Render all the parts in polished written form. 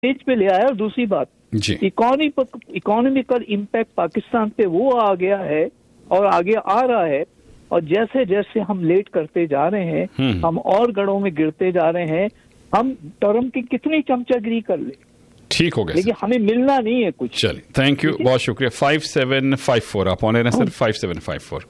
Stage पे ले आया। और दूसरी बात, इकोनॉमिकल इम्पैक्ट पाकिस्तान पे वो आ गया है और आगे आ रहा है। और जैसे जैसे हम लेट करते जा रहे हैं, हम और गढ़ों में गिरते जा रहे हैं। हम टर्म की कितनी चमचागिरी कर ले, ठीक हो गया, लेकिन हमें मिलना नहीं है कुछ। चलिए, थैंक यू, बहुत शुक्रिया। 5754 आप ऑन है सर। 5754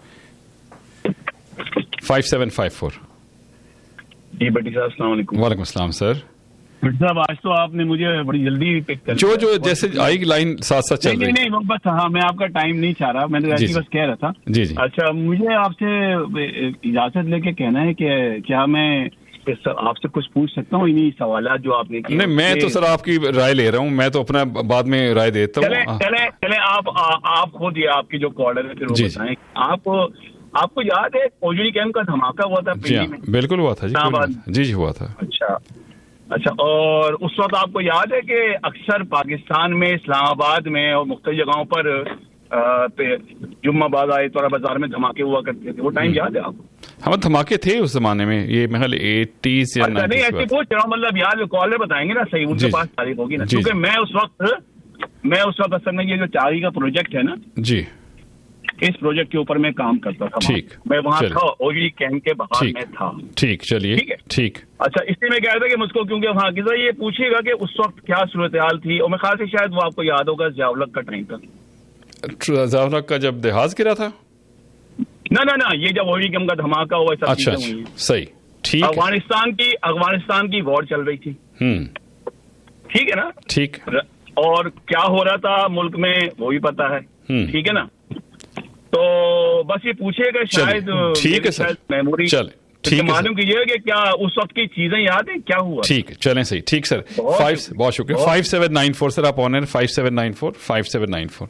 5754। जी भट्टी साहब, अस्सलाम वालेकुम। वालेकुम अस्सलाम सर। भट्टी साहब, आज तो आपने मुझे बड़ी जल्दी पिक कर जो जैसे आई लाइन साथ साथ चल रही। नहीं, बस हाँ, मैं आपका टाइम नहीं चाह रहा, मैंने ऐसी बस कह रहा था। जी जी। अच्छा, मुझे आपसे इजाजत लेके कहना है कि क्या मैं आपसे कुछ पूछ सकता हूँ इन्हीं सवाल जो आपने किए? नहीं, मैं तो सर आपकी राय ले रहा हूँ, मैं तो अपना बाद में राय देता हूँ। चले आप खुद ये आपकी जो कॉलर है फिर वो बताएं। आपको याद है ओजड़ी कैंप का धमाका हुआ था पिंडी में? बिल्कुल हुआ था जी जी हुआ था। अच्छा, और उस वक्त आपको याद है कि अक्सर पाकिस्तान में, इस्लामाबाद में और मुख्तलिफ जगहों पर जुम्माबाद आयतवारा बाजार में धमाके हुआ करते थे? वो टाइम याद है आपको? हम धमाके थे उस जमाने में, ये महल 80s या 90s। नहीं, ऐसे पूछ रहा हूँ, मतलब याद कॉलर बताएंगे ना, सही उनके पास तारीख होगी ना, क्योंकि मैं उस वक्त असल में ये जो चारी का प्रोजेक्ट है ना जी, इस प्रोजेक्ट के ऊपर मैं काम करता था। ठीक, मैं वहाँ था, ओजड़ी कैंप के बाहर में था। ठीक, चलिए ठीक। अच्छा, इसलिए मैं कह रहा था कि मुझको, क्योंकि वहाँ की ये पूछिएगा कि उस वक्त क्या सूरत हाल थी। और मैं खास से शायद वो आपको याद होगा ज़िया-उल-हक का टाइम था। ज़िया-उल-हक का जब देहाज गिरा था? ना, ये जब ओजड़ी कैंप का धमाका हुआ, सब अच्छा, सही, ठीक। अफगानिस्तान की वॉर चल रही थी, ठीक है ना? ठीक। और क्या हो रहा था मुल्क में वो भी पता है, ठीक है ना? तो बस ये पूछेगा शायद, ठीक है सर, मेमोरी ठीक है, मालूम कीजिएगा कि क्या उस वक्त की चीजें याद है, क्या हुआ। ठीक है, चलें सही, ठीक सर। बहुत शुक्रिया। 5794 सर, आप ऑन है। 5794।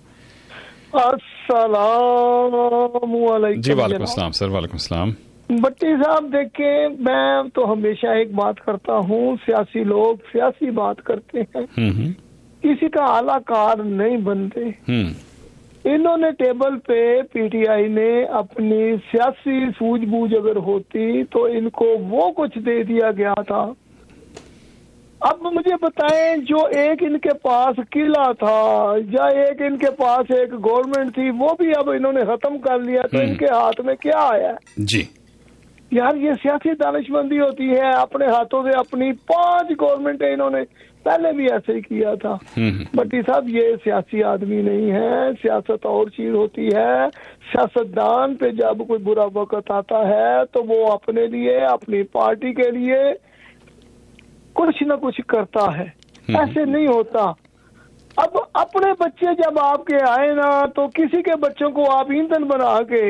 अस्सलाम वालेकुम जी। वालेकुम अस्सलाम सर। वालेकुम अस्सलाम। भट्टी साहब, देखें, मैं तो हमेशा एक बात करता हूँ, सियासी लोग सियासी बात करते हैं, किसी का आलाकार नहीं बनते। इन्होंने टेबल पे, पीटीआई ने अपनी सियासी सूझबूझ अगर होती तो इनको वो कुछ दे दिया गया था। अब मुझे बताएं, जो एक इनके पास किला था या एक इनके पास एक गवर्नमेंट थी, वो भी अब इन्होंने खत्म कर लिया, तो इनके हाथ में क्या आया जी? यार, ये सियासी दानिशमंदी होती है। अपने हाथों से अपनी 5 गवर्नमेंट इन्होंने पहले भी ऐसे ही किया था। भट्टी साहब, ये सियासी आदमी नहीं है, सियासत और चीज होती है। सियासतदान पे जब कोई बुरा वक्त आता है तो वो अपने लिए, अपनी पार्टी के लिए कुछ न कुछ करता है, ऐसे नहीं होता। अब अपने बच्चे जब आपके आए ना, तो किसी के बच्चों को आप ईंधन बना के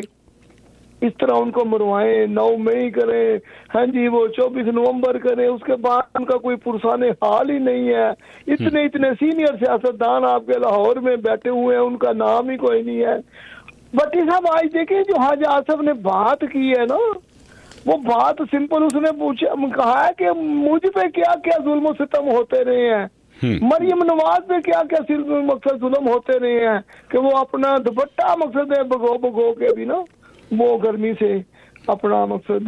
इस तरह उनको मरवाएं, 9 मई करें, हाँ जी, वो 24 नवंबर करें, उसके बाद उनका कोई पुरसाने हाल ही नहीं है। इतने सीनियर सियासतदान आपके लाहौर में बैठे हुए हैं, उनका नाम ही कोई नहीं है। भट्टी साहब, आज देखिए जो हाजी आसफ ने बात की है ना, वो बात सिंपल, उसने कहा है कि मुझ पे क्या क्या जुल्म सितम होते रहे हैं, मरियम नवाज पे क्या क्या मकसद जुल्म होते रहे हैं, कि वो अपना दुपट्टा मकसद है भगो के भी ना, वो गर्मी से अपना मकसद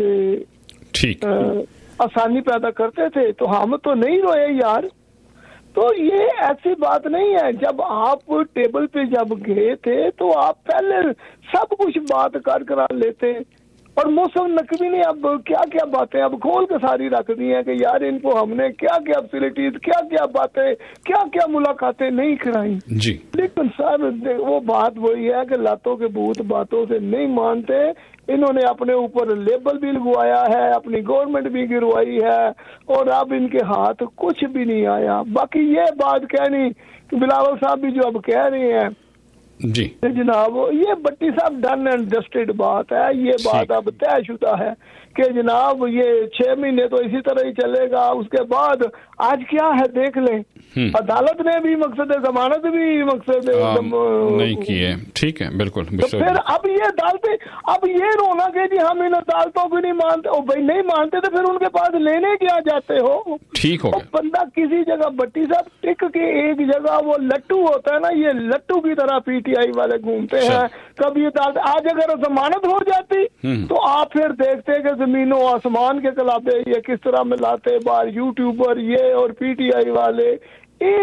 ठीक आसानी पैदा करते थे, तो हम तो नहीं रोए यार। तो ये ऐसी बात नहीं है। जब आप टेबल पे जब गए थे तो आप पहले सब कुछ बात करा लेते, और मौसम नकवी ने अब क्या क्या बातें अब खोल के सारी रख दी हैं कि यार इनको हमने क्या क्या फैसिलिटीज, क्या क्या बातें, क्या क्या मुलाकातें नहीं कराई जी। लेकिन सर, वो बात वही है कि लातों के भूत बातों से नहीं मानते। इन्होंने अपने ऊपर लेबल भी लगवाया है, अपनी गवर्नमेंट भी गिरवाई है, और अब इनके हाथ कुछ भी नहीं आया। बाकी ये बात कहनी कि बिलावल साहब भी जो अब कह रहे हैं जी जनाब, ये भट्टी साहब डन एंड डस्टेड बात है। ये बात अब तयशुदा है कि जनाब ये 6 महीने तो इसी तरह ही चलेगा। उसके बाद आज क्या है देख लें, अदालत ने भी मकसद जमानत भी मकसद नहीं की है। ठीक है, बिल्कुल। तो फिर अब ये अदालतें, अब ये रोना कि जी हम इन अदालतों को नहीं मानते, और भाई नहीं मानते तो फिर उनके पास लेने क्या जाते हो? ठीक हो गया। बंदा किसी जगह, भट्टी साहब, टिक के एक जगह, वो लट्टू होता है ना, ये लट्टू की तरह पीटीआई वाले घूमते हैं। कभी अदालत, आज अगर जमानत हो जाती तो आप फिर देखते कि जमीनों आसमान के कलाबे ये किस तरह मिलाते बाहर यूट्यूबर ये और पीटीआई वाले